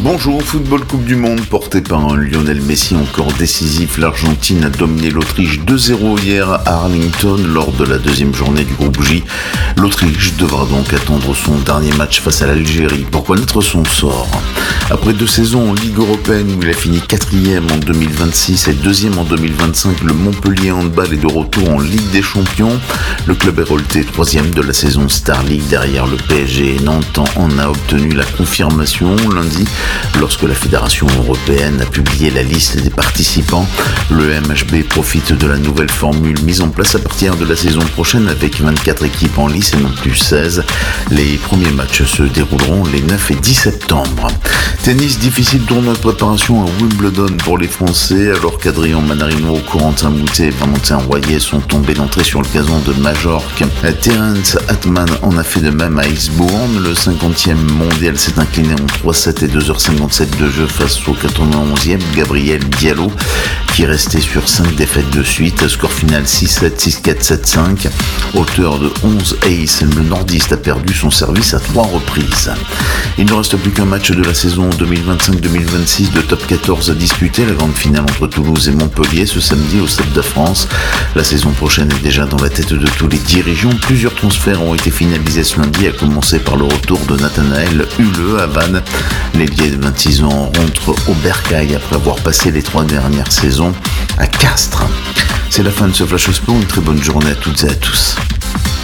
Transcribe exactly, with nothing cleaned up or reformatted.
Bonjour, football Coupe du Monde porté par un Lionel Messi encore décisif. L'Argentine a dominé l'Autriche deux zéro hier à Arlington lors de la deuxième journée du groupe J. L'Autriche devra donc attendre son dernier match face à l'Algérie pour connaître son sort. Après deux saisons en Ligue européenne où il a fini quatrième en deux mille vingt-six et deuxième en deux mille vingt-cinq, le Montpellier Handball est de retour en Ligue des Champions. Le club héroleté troisième de la saison Star League derrière le P S G et Nantes en a obtenu la confirmation lundi lorsque la Fédération européenne a publié la liste des participants. Le M H B profite de la nouvelle formule mise en place à partir de la saison prochaine avec vingt-quatre équipes en lice et non plus seize. Les premiers matchs se dérouleront les neuf et dix septembre. Tennis, difficile tournoi de préparation à Wimbledon pour les Français, alors qu'Adrien Manarino, Corentin Moutet et Valentin Royer sont tombés d'entrée sur le gazon de Majorque. Terence Atman en a fait de même à Eastbourne. Le cinquantième mondial s'est incliné en trois sept et deux heures cinquante-sept de jeu face au quatre-vingt-onzième Gabriel Diallo, qui restait sur cinq défaites de suite. Score final six sept, six quatre, sept cinq. Auteur de onze aces, le nordiste a perdu son service à trois reprises. Il ne reste plus qu'un match de la saison deux mille vingt-cinq deux mille vingt-six de top quatorze à disputer, la grande finale entre Toulouse et Montpellier ce samedi au Stade de France. La saison prochaine est déjà dans la tête de tous les dirigeants. Plusieurs transferts ont été finalisés ce lundi, à commencer par le retour de Nathanaël Huleux à Vannes. L'ailier de vingt-six ans rentre au Bercail après avoir passé les trois dernières saisons à Castres. C'est la fin de ce Flash Sport, une très bonne journée à toutes et à tous.